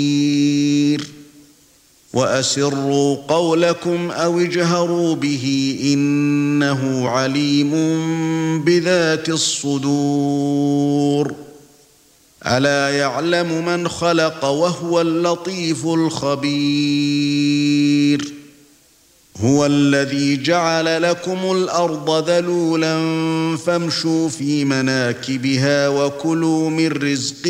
وأسروا قولكم أو اجهروا به إنه عليم بذات الصدور ألا يعلم من خلق وهو اللطيف الخبير هو الذي جعل لكم الأرض ذلولا فامشوا في مناكبها وكلوا من رزقه